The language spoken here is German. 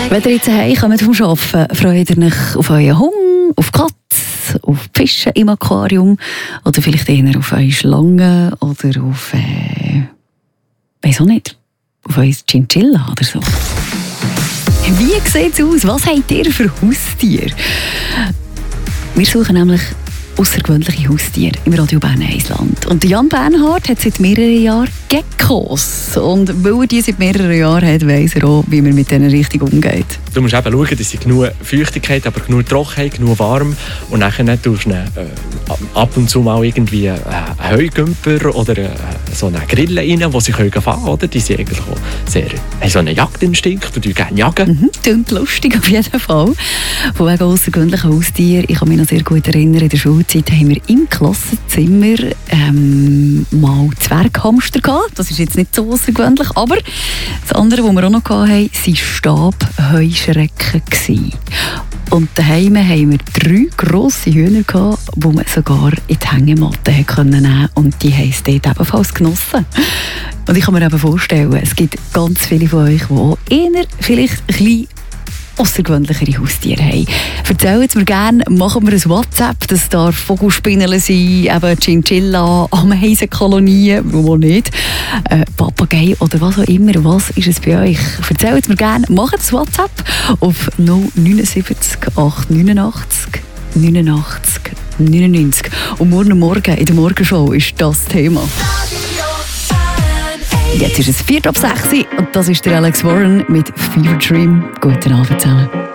Wenn ihr jetzt heimkommt vom Arbeiten, freut ihr euch auf euren Hund, auf die Katze, auf die Fische im Aquarium oder vielleicht eher auf eure Schlangen oder auf, weiss auch nicht, auf euer Chinchilla oder so. Wie sieht es aus? Was habt ihr für Haustiere? Wir suchen nämlich außergewöhnliche Haustiere im Radio Bern Eisland. Und Jan Bernhard hat seit mehreren Jahren Geckos. Und weil er die seit mehreren Jahren hat, weiss er auch, wie man mit denen richtig umgeht. Du musst eben schauen, dass sie genug Feuchtigkeit, aber genug Trockenheit, genug warm. Und dann tust du ab und zu mal irgendwie einen Heugümper oder so eine Grille rein, wo sie fahren können. Oder? Die sind eigentlich auch haben so einen Jagdinstinkt und gerne jagen. Klingt lustig auf jeden Fall. Von wegen außergewöhnlichen Haustieren. Ich kann mich noch sehr gut erinnern, in der Schulzeit haben wir im Klassenzimmer mal Zwerghamster gehabt. Das ist jetzt nicht so außergewöhnlich, aber das andere, was wir auch noch hatten, waren Stabheuschrecken. Und daheim haben wir 3 grosse Hühner gehabt, die man sogar in die Hängematte nehmen konnte. Und die haben es dort ebenfalls genossen. Und ich kann mir eben vorstellen, es gibt ganz viele von euch, die eher vielleicht ein bisschen außergewöhnlichere Haustiere haben. Erzählt mir gerne, machen wir ein WhatsApp, das darf Vogelspinnen sein, eben Chinchilla, Ameisenkolonien, wo nicht, Papagei oder was auch immer. Was ist es bei euch? Erzählt mir gerne, macht das WhatsApp auf 079 889 89 99. Und morgen in der Morgenshow ist das Thema. Jetzt ist es 4:04 und das ist der Alex Warren mit Fever Dream. Guten Abend zusammen.